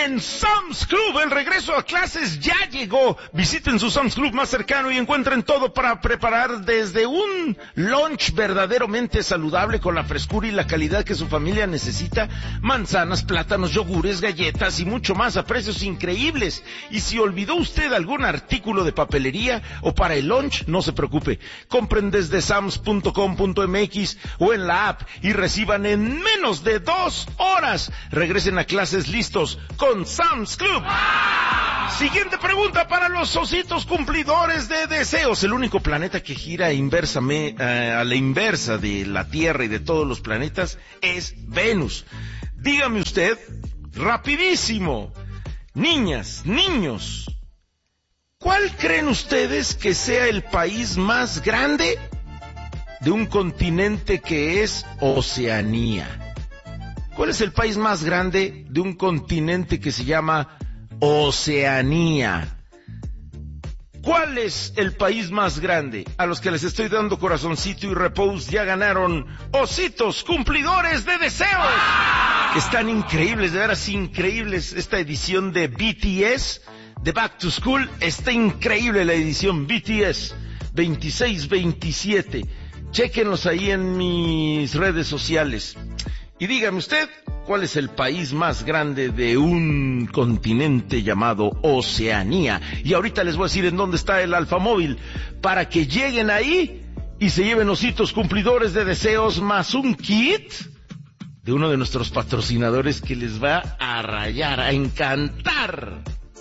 en Sam's Club. El regreso a clases ya llegó. Visiten su Sam's Club más cercano y encuentren todo para preparar desde un lunch verdaderamente saludable con la frescura y la calidad que su familia necesita. Manzanas, plátanos, yogures, galletas y mucho más a precios increíbles. Y si olvidó usted algún artículo de papelería o para el lunch, no se preocupe. Compren desde sams.com.mx o en la app y reciban en menos de 2 horas. Regresen a clases listos con Sam's Club. Siguiente pregunta para los ositos cumplidores de deseos. El único planeta que gira a la inversa de la Tierra y de todos los planetas es Venus. Dígame usted, rapidísimo, niñas, niños, ¿cuál creen ustedes que sea el país más grande de un continente que es Oceanía? ¿Cuál es el país más grande de un continente que se llama Oceanía? ¿Cuál es el país más grande? A los que les estoy dando corazoncito y repose ya ganaron ositos cumplidores de deseos. Están increíbles, de veras increíbles. Esta edición de BTS, de Back to School, está increíble la edición BTS 26-27. Chéquenlos ahí en mis redes sociales. Y dígame usted, ¿cuál es el país más grande de un continente llamado Oceanía? Y ahorita les voy a decir en dónde está el Alfamóvil, para que lleguen ahí y se lleven ositos cumplidores de deseos más un kit de uno de nuestros patrocinadores que les va a rayar, a encantar.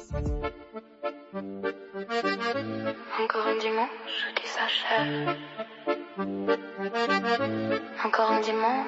Encore un dimanche qui s'achève. Encore un dimanche.